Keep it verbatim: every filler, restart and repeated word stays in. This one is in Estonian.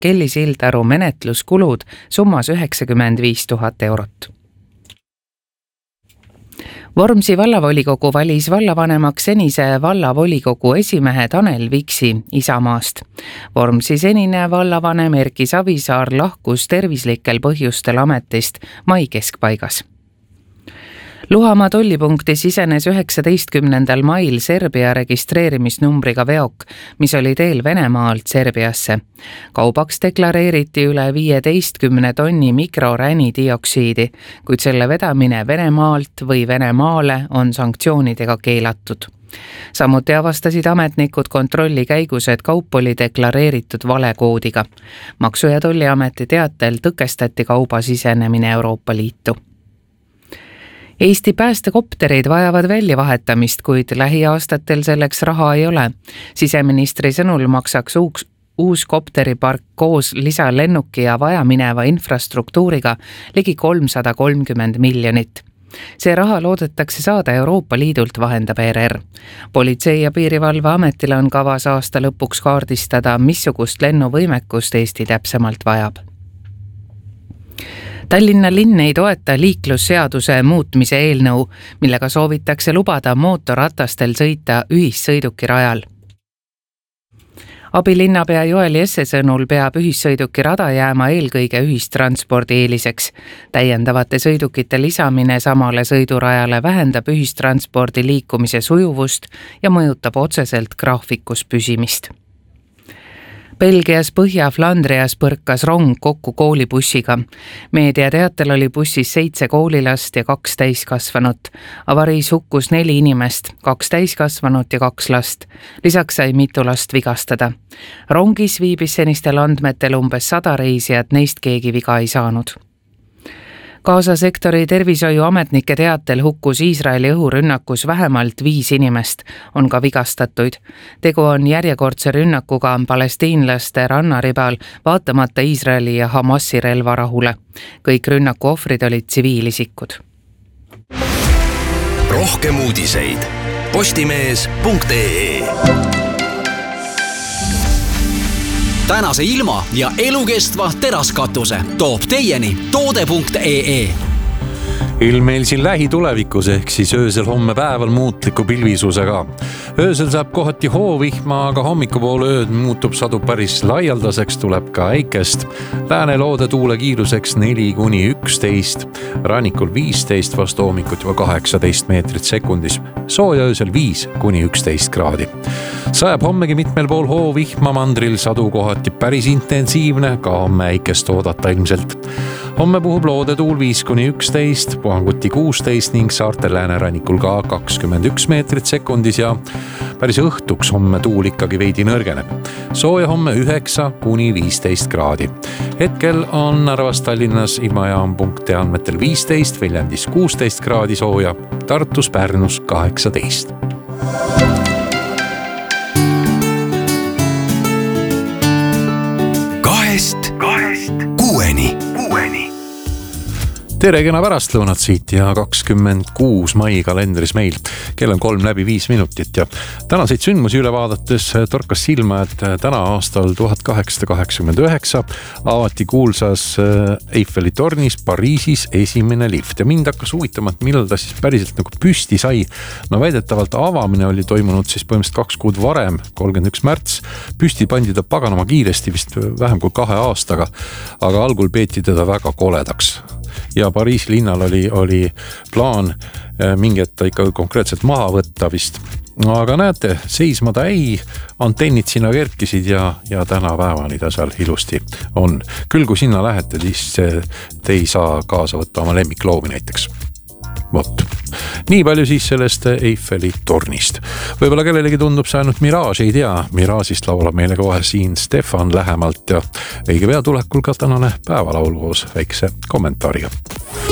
Kelly Sildaru menetluskulud summas üheksakümmend viis tuhat eurot. Vormsi vallavolikogu valis vallavanemaks senise vallavolikogu esimehe Tanel Viksi Isamaast. Vormsi senine vallavanem Erki Savisaar lahkus tervislikel põhjustel ametist mai keskpaigas. Luhamaa tollipunkti sisenes üheksateistkümnendal mail Serbia registreerimisnumbriga veok, mis oli teel Venemaalt Serbiasse. Kaubaks deklareeriti üle viieteistkümne tonni mikroränidioksiidi, kuid selle vedamine Venemaalt või Venemaale on sanktsioonidega keelatud. Samuti avastasid ametnikud kontrolli käigus, et kaup oli deklareeritud valekoodiga. Maksu- ja tolliameti teatel tõkestati kauba sisenemine Euroopa Liitu. Eesti päästekopterid vajavad väljavahetamist, kuid lähiaastatel selleks raha ei ole. Siseministri sõnul maksaks uus, uus kopteripark koos lisalennuki ja vajamineva infrastruktuuriga ligi kolmsada kolmkümmend miljonit. See raha loodetakse saada Euroopa Liidult, vahendab E R R. Politsei- ja piirivalveametile on kavas aasta lõpuks kaardistada, missugust lennuvõimekust Eesti täpsemalt vajab. Tallinna linn ei toeta liiklusseaduse muutmise eelnõu, millega soovitakse lubada mootorratastel sõita ühissõidukirajal. Abilinnapea Joel Jesse sõnul peab ühissõidukirada jääma eelkõige ühistranspordi eeliseks. Täiendavate sõidukite lisamine samale sõidurajale vähendab ühistranspordi liikumise sujuvust ja mõjutab otseselt graafikus püsimist. Belgias Põhja-Flandrias põrkas rong kokku koolibussiga. Meedia teatel oli bussis seitse koolilast ja kaks täiskasvanut. Avariis hukkus neli inimest, kaks täiskasvanut ja kaks last. Lisaks sai mitu last vigastada. Rongis viibis senistel andmetel umbes sada reisijat, neist keegi viga ei saanud. Gaza sektori tervishoiuametnike teatel hukkus Iisraeli õhurünnakus vähemalt viis inimest, on ka vigastatuid. Tegu on järjekordse rünnakuga palestiinlaste rannaribal vaatamata Iisraeli ja Hamasi relvarahule. Kõik rünnaku ohvrid olid tsiviilisikud. Rohkem uudiseid postimees punkt ee. Tänase ilma ja elukestva teraskatuse toob teieni toode punkt ee. Ilm meil siin lähitulevikus ehk siis öösel homme päeval muutliku pilvisusega. Öösel saab kohati hoovihma, aga hommikupoole ööd muutub sadu päris laialdaseks, tuleb ka äikest. Lääneloode tuule kiiruseks neli kuni üksteist, rannikul viisteist, vastu hommikut juba kaheksateist meetrit sekundis. Sooja öösel viis kuni üksteist kraadi. Sajab hommegi mitmel pool hoovihma, mandril sadu kohati päris intensiivne, ka homme äikest oodata ilmselt. Homme puhub loode tuul viis kuni üksteist, puhanguti kuusteist ning saartel läänerannikul ka kakskümmend üks meetrit sekundis ja päris õhtuks homme tuul ikkagi veidi nõrgeneb. Sooja homme üheksa kuni viisteist kraadi. Hetkel on Narvas, Tallinnas ilmajaam punkt ee andmetel viisteist, Viljandis kuusteist kraadi sooja, Tartus, Pärnus kaheksateist. Kahest, kahest, kuueni. Tere kena pärastlõunat siit ja kakskümmend kuus mai kalendris meil. Kell on kolm läbi viis minutit ja tänaseid sündmusi üle vaadates torkas silma, et täna aastal tuhat kaheksasada kaheksakümmend üheksa avati kuulsas Eiffeli tornis Pariisis esimene lift ja mind hakkas huvitama, et millal ta siis päriselt nagu püsti sai. No väidetavalt avamine oli toimunud siis põhimõtteliselt kaks kuud varem, kolmkümmend üks märts. Püsti pandi ta paganama kiiresti vist vähem kui kahe aastaga, aga algul peeti teda väga koledaks. Ja Pariisi linnal oli, oli plaan mingi, et ta ikka konkreetselt maha võtta vist. Aga näete, seisma ta ei, antennid sinna kerkisid ja, ja täna päevani ta seal ilusti on. Küll kui sinna lähete, siis te ei saa kaasa võtta oma lemmikloomi näiteks. Vot. Nii palju siis sellest Eiffeli tornist. Võib-olla kellelegi tundub see ainult Mirage, ei tea. Mirage'ist laulab meile kohe siin Stefan lähemalt ja õige pea tulekul ka tänane päevalaul koos väikse kommentaariga.